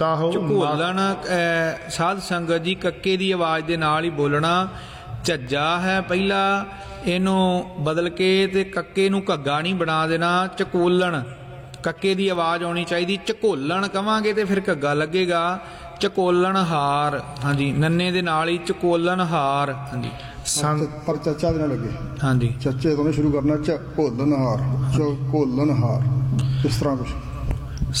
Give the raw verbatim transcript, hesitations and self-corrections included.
ਝਕੋਲਣ ਸਾਧ ਸੰਗਤ ਜੀ ਕੱਕੇ ਦੀ ਆਵਾਜ਼ ਦੇ ਨਾਲ ਹੀ ਬੋਲਣਾ। ਝੱਜਾ ਹੈ ਪਹਿਲਾ, ਇਹਨੂੰ ਬਦਲ ਕੇ ਤੇ ਕੱਕੇ ਨੂੰ ਘੱਗਾ ਨਹੀਂ ਬਣਾ ਦੇਣਾ। ਝਕੋਲਣ ਕੱਕੇ ਦੀ ਆਵਾਜ਼ ਆਉਣੀ ਚਾਹੀਦੀ। ਝਕੋਲਣ ਕਵਾਂਗੇ ਤੇ ਫਿਰ ਘੱਗਾ ਲੱਗੇਗਾ। ਝਕੋਲਣ ਹਾਰ, ਹਾਂਜੀ ਨੰਨੇ ਦੇ ਨਾਲ ਹੀ ਝਕੋਲਣ ਹਾਰ। ਹਾਂਜੀ ਪਰ ਚਾਚਾ ਦੇ ਨਾਲ ਲੱਗੇ, ਹਾਂਜੀ ਚਾਚੇ ਤੋਂ ਸ਼ੁਰੂ ਕਰਨਾ। ਝਕੋਲਣ ਹਾਰ, ਝਕੋਲਣ ਹਾਰ, ਇਸ ਤਰ੍ਹਾਂ ਕੁਛ।